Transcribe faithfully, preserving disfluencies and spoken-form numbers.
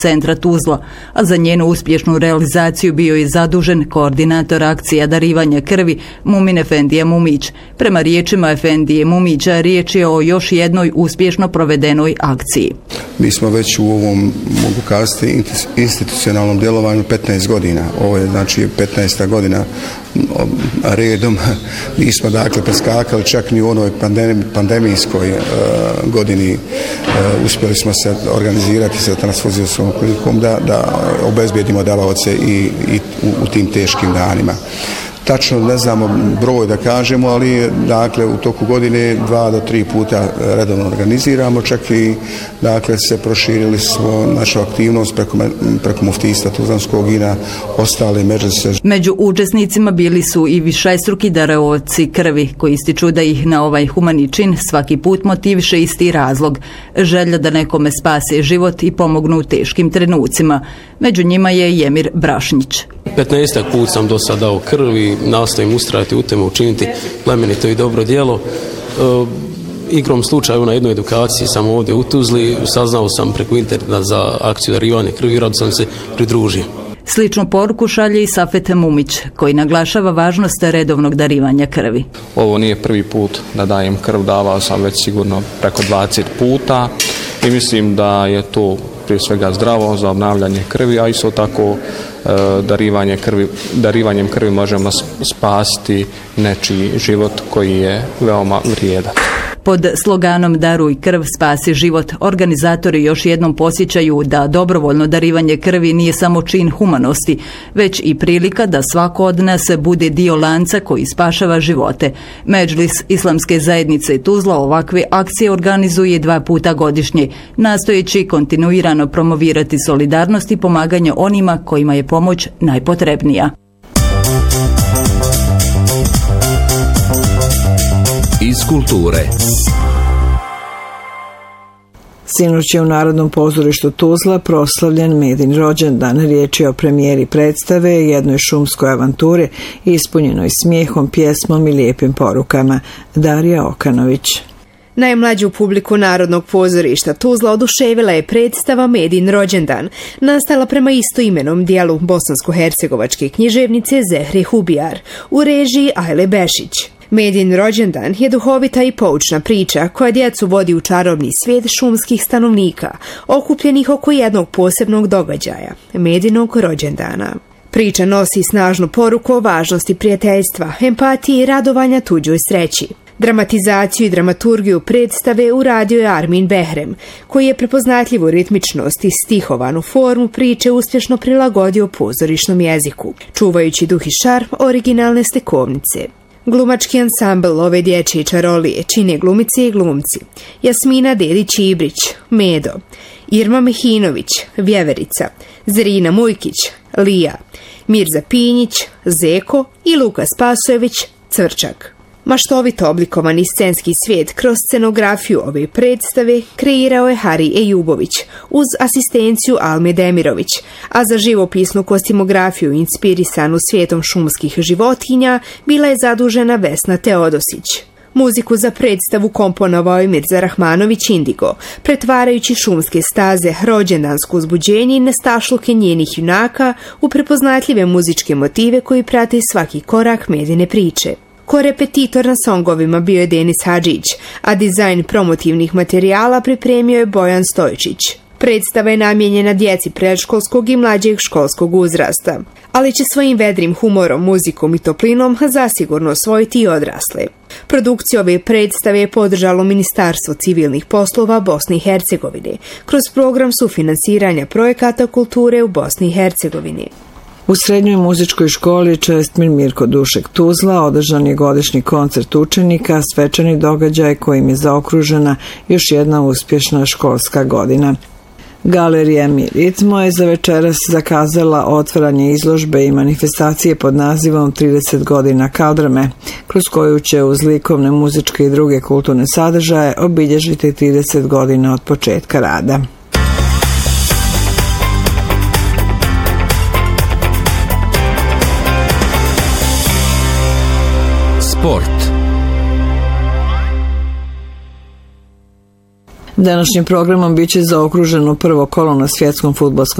centra Tuzla, a za njenu uspješnu realizaciju bio je zadužen koordinator akcija darivanja krvi Mumin Efendija Mumić. Prema riječima Efendije Mumića, riječ je o još jednoj uspješno provedenoj akciji. Mi smo već u ovom, mogu kazati, institucionalnom djelovanju petnaest godina. Ovo je znači petnaesta godina redom. Nismo dakle preskakali čak ni u onoj pandemi, pandemijskoj uh, godini. Uh, uspjeli smo se organizirati sa transfuzijskom klinikom da, da obezbijedimo davaoce i, i u, u tim teškim danima. Tačno ne znamo broj da kažemo, ali dakle u toku godine dva do tri puta redovno organiziramo, čak i dakle se proširili smo našu aktivnost preko, preko muftijstva Tuzlanskog i na ostale medžlise. Među učesnicima bili su i višestruki darovaoci krvi koji ističu da ih na ovaj humani čin svaki put motiviše isti razlog, želja da nekome spase život i pomognu u teškim trenucima. Među njima je i Emir Brašnić. petnaestak put sam do sada dao krvi, nastojim ustrajati u tome, učiniti plemenito i dobro djelo. E, igrom slučaju na jednoj edukaciji sam ovdje u Tuzli, saznao sam preko interneta za akciju darivanja krvi i rado sam se pridružio. Sličnu poruku šalje i Safet Mumić, koji naglašava važnost redovnog darivanja krvi. Ovo nije prvi put da dajem krv, davao sam već sigurno preko dvadeset puta i mislim da je to prije svega zdravo za obnavljanje krvi, a isto tako e, darivanje krvi, darivanjem krvi možemo spasiti nečiji život koji je veoma vrijedan. Pod sloganom Daruj krv, spasi život, organizatori još jednom podsjećaju da dobrovoljno darivanje krvi nije samo čin humanosti, već i prilika da svako od nas bude dio lanca koji spašava živote. Medžlis Islamske zajednice Tuzla ovakve akcije organizuje dva puta godišnje, nastojeći kontinuirano promovirati solidarnost i pomaganje onima kojima je pomoć najpotrebnija. Iz kulture. Sinoć je u Narodnom pozorištu Tuzla proslavljen Medin rođendan. Riječ je o premijeri predstave, jednoj šumskoj avanturi, ispunjenoj smijehom, pjesmom i lijepim porukama. Darija Okanović. Najmlađu publiku Narodnog pozorišta Tuzla oduševila je predstava Medin rođendan, nastala prema istoimenom dijelu bosansko-hercegovačke književnice Zehre Hubijar u režiji Ajle Bešić. Medin rođendan je duhovita i poučna priča koja djecu vodi u čarobni svijet šumskih stanovnika, okupljenih oko jednog posebnog događaja, Medinog rođendana. Priča nosi snažnu poruku o važnosti prijateljstva, empatije i radovanja tuđoj sreći. Dramatizaciju i dramaturgiju predstave uradio je Armin Behrem, koji je prepoznatljivu ritmičnost i stihovanu formu priče uspješno prilagodio pozorišnom jeziku, čuvajući duh i šarm originalne stekovnice. Glumački ansambl ove dječje čarolije čine glumice i glumci: Jasmina Dedić-Ibrić, Medo, Irma Mehinović, Vjeverica, Zerina Mujkić, Lija, Mirza Pinjić, Zeko i Luka Spasojević, Cvrčak. Maštovito oblikovani scenski svijet kroz scenografiju ove predstave kreirao je Hari Ejubović uz asistenciju Alme Demirović, a za živopisnu kostimografiju inspirisanu svijetom šumskih životinja bila je zadužena Vesna Teodosić. Muziku za predstavu komponovao je Mirza Rahmanović Indigo, pretvarajući šumske staze, rođendansko uzbuđenje i nestašluke njenih junaka u prepoznatljive muzičke motive koji prate svaki korak Medine priče. Korepetitor na songovima bio je Denis Hadžić, a dizajn promotivnih materijala pripremio je Bojan Stojčić. Predstava je namijenjena djeci predškolskog i mlađeg školskog uzrasta, ali će svojim vedrim humorom, muzikom i toplinom zasigurno osvojiti i odrasle. Produkciju ove predstave je podržalo Ministarstvo civilnih poslova Bosne i Hercegovine kroz program sufinansiranja projekata kulture u Bosni i Hercegovini. U srednjoj muzičkoj školi Čestmir Mirko Dušek Tuzla održan je godišnji koncert učenika, svečani događaj kojim je zaokružena još jedna uspješna školska godina. Galerija Miritmo je za večeras zakazala otvaranje izložbe i manifestacije pod nazivom trideset godina Kaldrme, kroz koju će uz likovne, muzičke i druge kulturne sadržaje obilježiti trideset godina od početka rada. Sport. Današnjim programom biće zaokruženo prvo kolo na svjetskom fudbalskom